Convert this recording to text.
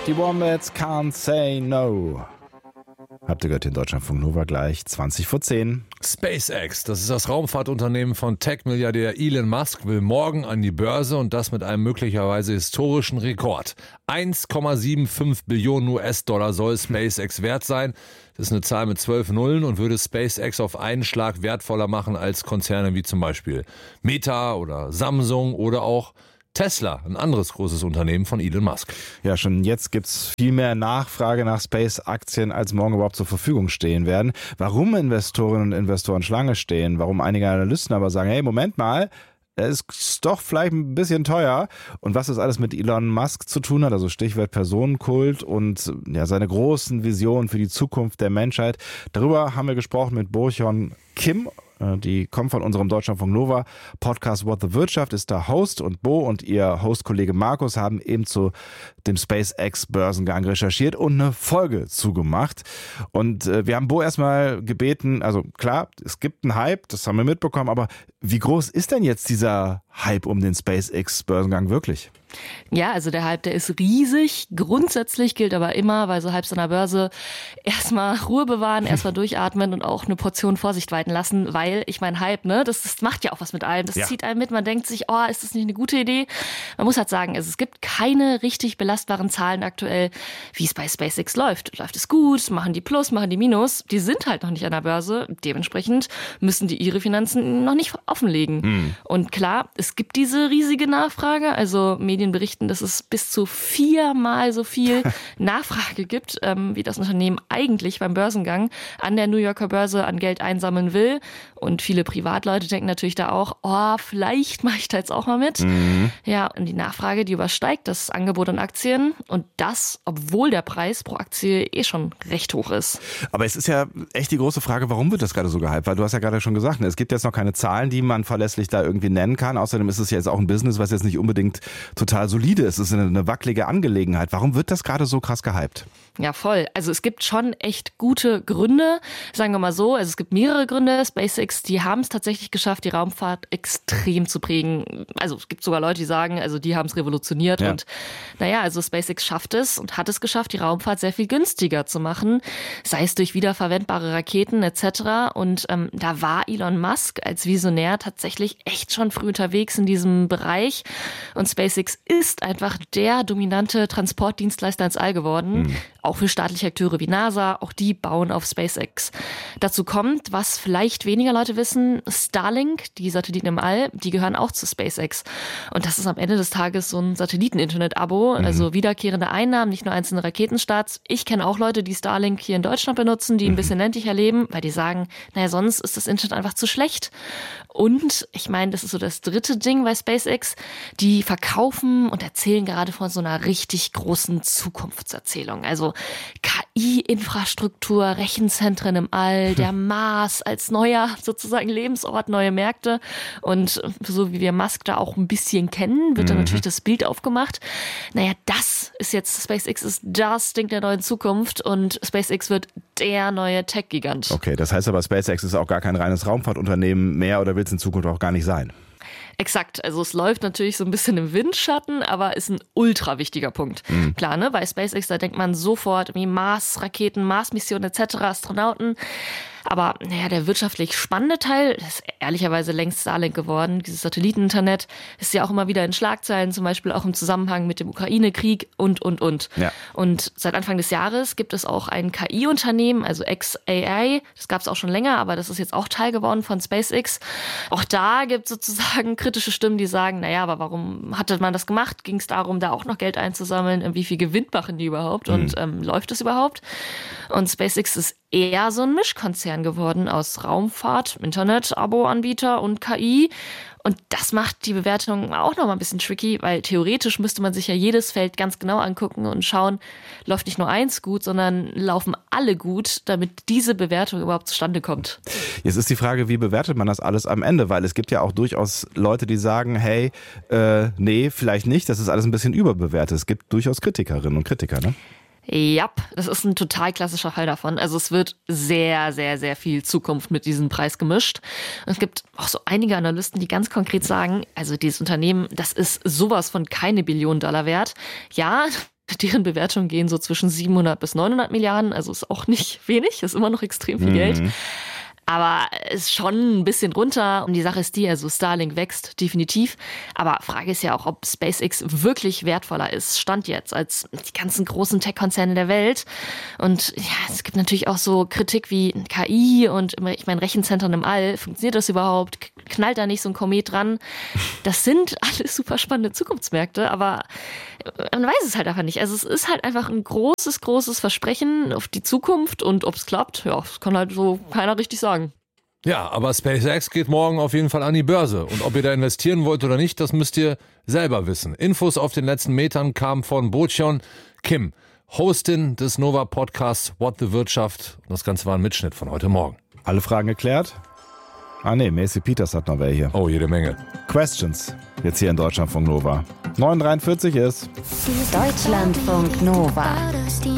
Die Wombats Can't Say No. Habt ihr gehört, in Deutschlandfunk Nova gleich 20 vor 10. SpaceX, das ist das Raumfahrtunternehmen von Tech-Milliardär Elon Musk, will morgen an die Börse und das mit einem möglicherweise historischen Rekord. 1,75 Billionen US-Dollar soll SpaceX wert sein. Das ist eine Zahl mit 12 Nullen und würde SpaceX auf einen Schlag wertvoller machen als Konzerne wie zum Beispiel Meta oder Samsung oder auch Tesla, ein anderes großes Unternehmen von Elon Musk. Ja, schon jetzt gibt's viel mehr Nachfrage nach Space-Aktien, als morgen überhaupt zur Verfügung stehen werden. Warum Investorinnen und Investoren Schlange stehen, warum einige Analysten aber sagen, hey, Moment mal, das ist doch vielleicht ein bisschen teuer. Und was das alles mit Elon Musk zu tun hat, also Stichwort Personenkult und ja, seine großen Visionen für die Zukunft der Menschheit. Darüber haben wir gesprochen mit Bo-Hyun Kim. Die kommt von unserem Deutschlandfunk Nova Podcast What the Wirtschaft, ist da Host, und Bo und ihr Host-Kollege Markus haben eben zu dem SpaceX-Börsengang recherchiert und eine Folge zugemacht. Und wir haben Bo erstmal gebeten, also klar, es gibt einen Hype, das haben wir mitbekommen, aber wie groß ist denn jetzt dieser Hype um den SpaceX-Börsengang wirklich? Ja, also der Hype, der ist riesig. Grundsätzlich gilt aber immer, weil so Hypes an der Börse, erstmal Ruhe bewahren, erstmal durchatmen und auch eine Portion Vorsicht walten lassen, weil, ich meine, Hype, ne, das macht ja auch was mit einem. Das zieht einen mit, man denkt sich, oh, ist das nicht eine gute Idee? Man muss halt sagen, es gibt keine richtig belastbaren Zahlen aktuell, wie es bei SpaceX läuft. Läuft es gut? Machen die Plus? Machen die Minus? Die sind halt noch nicht an der Börse. Dementsprechend müssen die ihre Finanzen noch nicht offenlegen. Und klar, es gibt diese riesige Nachfrage, also Medien berichten, dass es bis zu 4-mal so viel Nachfrage gibt, wie das Unternehmen eigentlich beim Börsengang an der New Yorker Börse an Geld einsammeln will. Und viele Privatleute denken natürlich da auch, oh, vielleicht mache ich da jetzt auch mal mit. Ja, und die Nachfrage, die übersteigt das Angebot an Aktien. Und das, obwohl der Preis pro Aktie schon recht hoch ist. Aber es ist ja echt die große Frage, warum wird das gerade so gehypt? Weil du hast ja gerade schon gesagt, es gibt jetzt noch keine Zahlen, die man verlässlich da irgendwie nennen kann. Außerdem ist es ja jetzt auch ein Business, was jetzt nicht unbedingt total solide ist. Es ist eine wackelige Angelegenheit. Warum wird das gerade so krass gehypt? Ja, voll. Also es gibt schon echt gute Gründe, sagen wir mal so. Also es gibt mehrere Gründe. SpaceX, die haben es tatsächlich geschafft, die Raumfahrt extrem zu prägen. Also es gibt sogar Leute, die sagen, also die haben es revolutioniert. Ja. Und naja, also SpaceX schafft es und hat es geschafft, die Raumfahrt sehr viel günstiger zu machen, sei es durch wiederverwendbare Raketen etc. Und da war Elon Musk als Visionär tatsächlich echt schon früh unterwegs in diesem Bereich. Und SpaceX ist einfach der dominante Transportdienstleister ins All geworden. Auch für staatliche Akteure wie NASA, auch die bauen auf SpaceX. Dazu kommt, was vielleicht weniger Leute wissen, Starlink, die Satelliten im All, die gehören auch zu SpaceX. Und das ist am Ende des Tages so ein Satelliten-Internet-Abo, also wiederkehrende Einnahmen, nicht nur einzelne Raketenstarts. Ich kenne auch Leute, die Starlink hier in Deutschland benutzen, die ein bisschen ländlicher leben, weil die sagen, naja, sonst ist das Internet einfach zu schlecht. Und ich meine, das ist so das dritte Ding bei SpaceX, die verkaufen und erzählen gerade von so einer richtig großen Zukunftserzählung. Also KI-Infrastruktur, Rechenzentren im All, der Mars als neuer sozusagen Lebensort, neue Märkte. Und so wie wir Musk da auch ein bisschen kennen, wird dann natürlich das Bild aufgemacht. Naja, das ist jetzt, SpaceX ist das Ding der neuen Zukunft und SpaceX wird der neue Tech-Gigant. Okay, das heißt aber, SpaceX ist auch gar kein reines Raumfahrtunternehmen mehr oder will es in Zukunft auch gar nicht sein? Exakt, also es läuft natürlich so ein bisschen im Windschatten, aber ist ein ultra wichtiger Punkt. Klar, ne, bei SpaceX, da denkt man sofort wie Mars-Raketen, Mars-Missionen etc., Astronauten. Aber naja, der wirtschaftlich spannende Teil ist ehrlicherweise längst Starlink geworden. Dieses Satelliteninternet ist ja auch immer wieder in Schlagzeilen, zum Beispiel auch im Zusammenhang mit dem Ukraine-Krieg und. Ja. Und seit Anfang des Jahres gibt es auch ein KI-Unternehmen, also XAI. Das gab es auch schon länger, aber das ist jetzt auch Teil geworden von SpaceX. Auch da gibt es sozusagen kritische Stimmen, die sagen, naja, aber warum hatte man das gemacht? Ging es darum, da auch noch Geld einzusammeln? Wie viel Gewinn machen die überhaupt? Und läuft es überhaupt? Und SpaceX ist eher so ein Mischkonzern geworden aus Raumfahrt, Internet, Abo-Anbieter und KI. Und das macht die Bewertung auch noch mal ein bisschen tricky, weil theoretisch müsste man sich ja jedes Feld ganz genau angucken und schauen, läuft nicht nur eins gut, sondern laufen alle gut, damit diese Bewertung überhaupt zustande kommt. Jetzt ist die Frage, wie bewertet man das alles am Ende? Weil es gibt ja auch durchaus Leute, die sagen, hey, nee, vielleicht nicht, das ist alles ein bisschen überbewertet. Es gibt durchaus Kritikerinnen und Kritiker, ne? Ja, das ist ein total klassischer Fall davon. Also es wird sehr, sehr, sehr viel Zukunft mit diesem Preis gemischt. Und es gibt auch so einige Analysten, die ganz konkret sagen, also dieses Unternehmen, das ist sowas von keine $1 Billion wert. Ja, Deren Bewertungen gehen so zwischen 700 bis 900 Milliarden, also ist auch nicht wenig, ist immer noch extrem viel Geld. Aber ist schon ein bisschen drunter. Und die Sache ist die, also Starlink wächst definitiv. Aber Frage ist ja auch, ob SpaceX wirklich wertvoller ist, Stand jetzt, als die ganzen großen Tech-Konzerne der Welt. Und ja, es gibt natürlich auch so Kritik wie KI und ich meine, Rechenzentren im All. Funktioniert das überhaupt? Knallt da nicht so ein Komet dran? Das sind alles super spannende Zukunftsmärkte, aber man weiß es halt einfach nicht. Also es ist halt einfach ein großes Versprechen auf die Zukunft und ob es klappt, ja, das kann halt so keiner richtig sagen. Ja, aber SpaceX geht morgen auf jeden Fall an die Börse. Und ob ihr da investieren wollt oder nicht, das müsst ihr selber wissen. Infos auf den letzten Metern kamen von Bocheon Kim, Hostin des Nova-Podcasts What the Wirtschaft. Das Ganze war ein Mitschnitt von heute Morgen. Alle Fragen geklärt? Ah nee, Macy Peters hat noch wer hier. Oh, jede Menge. Questions, jetzt hier in Deutschlandfunk Nova. 9:43 ist Deutschlandfunk Nova.